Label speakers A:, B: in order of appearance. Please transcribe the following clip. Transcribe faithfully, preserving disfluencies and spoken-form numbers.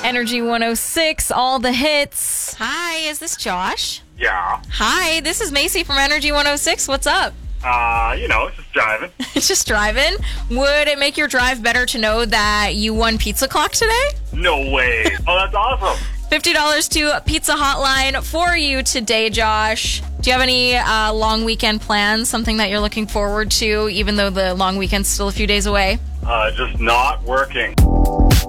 A: Energy one oh six, all the hits. Hi, is this Josh?
B: Yeah.
A: Hi, this is Macy from Energy one oh six. What's up?
B: Uh, you know, just driving.
A: It's just driving. Would it make your drive better to know that you won Pizza Clock today?
B: No way. Oh, that's awesome.
A: fifty dollars to Pizza Hotline for you today, Josh. Do you have any uh, long weekend plans? Something that you're looking forward to, even though the long weekend's still a few days away?
B: Uh, just not working.